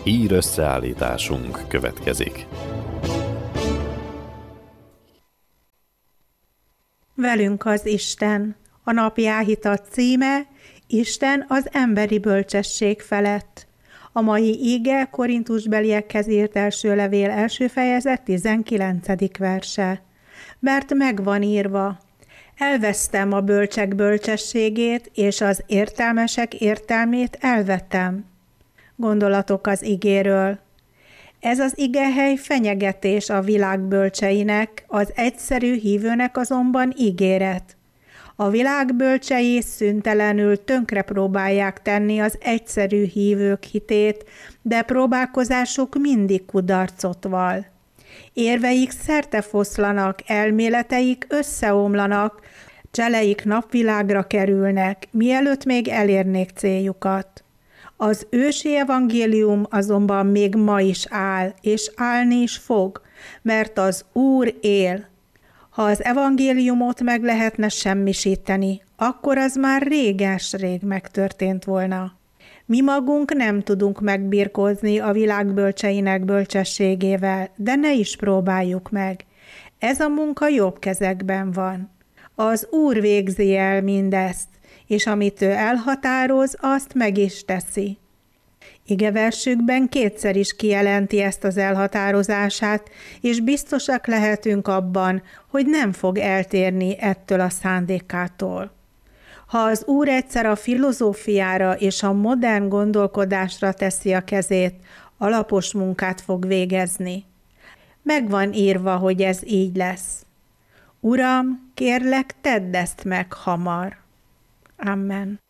Hír összeállításunk következik. Velünk az Isten. A napi áhítat címe: Isten az emberi bölcsesség felett. A mai ige Korintusbeliekhez írt első levél első fejezet 19. verse. Mert megvan írva: elvesztem a bölcsek bölcsességét, és az értelmesek értelmét elvettem. Gondolatok az igéről. Ez az igehely fenyegetés a világ bölcseinek, az egyszerű hívőnek azonban ígéret. A világ bölcsei szüntelenül tönkre próbálják tenni az egyszerű hívők hitét, de próbálkozásuk mindig kudarcot val. Érveik szertefoszlanak, elméleteik összeomlanak, cseleik napvilágra kerülnek, mielőtt még elérnék céljukat. Az ősi evangélium azonban még ma is áll, és állni is fog, mert az Úr él. Ha az evangéliumot meg lehetne semmisíteni, akkor az már réges-rég megtörtént volna. Mi magunk nem tudunk megbirkózni a világ bölcseinek bölcsességével, de ne is próbáljuk meg. Ez a munka jobb kezekben van. Az Úr végzi el mindezt, és amit ő elhatároz, azt meg is teszi. Igeversükben kétszer is kijelenti ezt az elhatározását, és biztosak lehetünk abban, hogy nem fog eltérni ettől a szándékától. Ha az Úr egyszer a filozófiára és a modern gondolkodásra teszi a kezét, alapos munkát fog végezni. Megvan írva, hogy ez így lesz. Uram, kérlek, tedd ezt meg hamar. Amen.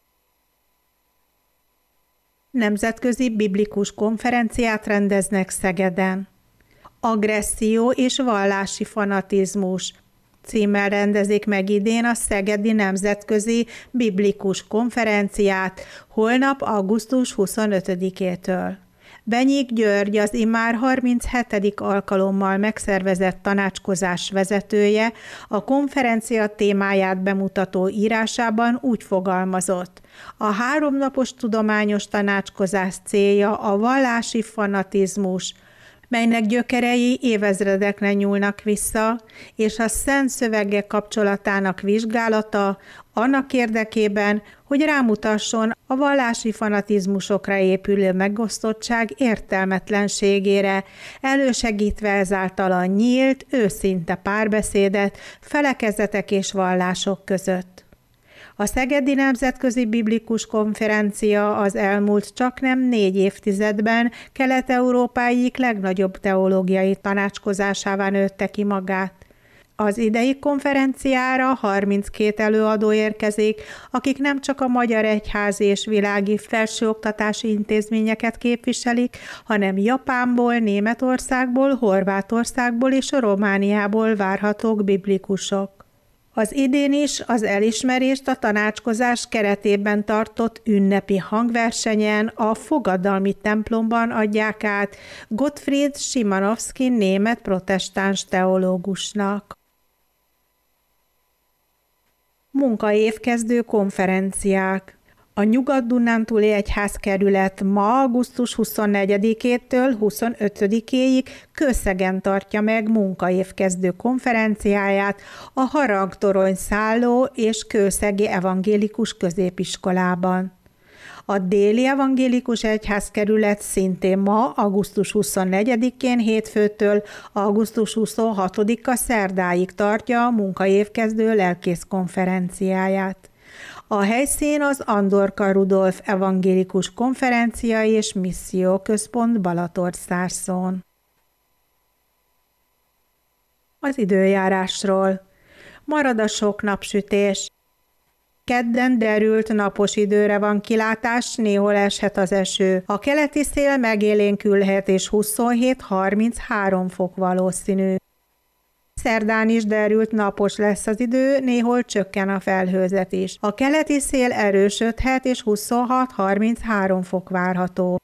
Nemzetközi biblikus konferenciát rendeznek Szegeden. Agresszió és vallási fanatizmus címmel rendezik meg idén a Szegedi Nemzetközi Biblikus Konferenciát holnap augusztus 25-től. Benyik György, az immár 37. alkalommal megszervezett tanácskozás vezetője, a konferencia témáját bemutató írásában úgy fogalmazott: a 3 napos tudományos tanácskozás célja a vallási fanatizmus, melynek gyökerei évezredekre nyúlnak vissza, és a szent szövegek kapcsolatának vizsgálata annak érdekében, hogy rámutasson a vallási fanatizmusokra épülő megosztottság értelmetlenségére, elősegítve ezáltal a nyílt, őszinte párbeszédet felekezetek és vallások között. A Szegedi Nemzetközi Biblikus Konferencia az elmúlt csaknem 4 évtizedben Kelet-Európa egyik legnagyobb teológiai tanácskozásává nőtte ki magát. Az idei konferenciára 32 előadó érkezik, akik nem csak a magyar egyházi és világi felsőoktatási intézményeket képviselik, hanem Japánból, Németországból, Horvátországból és Romániából várhatók biblikusok. Az idén is az elismerést a tanácskozás keretében tartott ünnepi hangversenyen a Fogadalmi templomban adják át Gottfried Szymanowski német protestáns teológusnak. Munkaévkezdő konferenciák. A Nyugat-Dunántúli Egyházkerület ma augusztus 24-től 25-ig Kőszegen tartja meg munkaévkezdő konferenciáját a Harangtorony szálló és Kőszegi Evangélikus Középiskolában. A Déli Evangélikus Egyházkerület szintén ma, augusztus 24-én hétfőtől augusztus 26-a szerdáig tartja a munkaévkezdő lelkész konferenciáját. A helyszín az Andorka Rudolf Evangélikus Konferencia és Misszió Központ Balatonszárszón. Az időjárásról. Marad a sok napsütés. Kedden derült napos időre van kilátás, néhol eshet az eső. A keleti szél megélénkülhet és 27-33 fok valószínű. Szerdán is derült napos lesz az idő, néhol csökken a felhőzet is. A keleti szél erősödhet és 26-33 fok várható.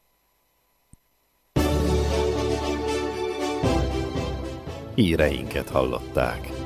Híreinket hallották.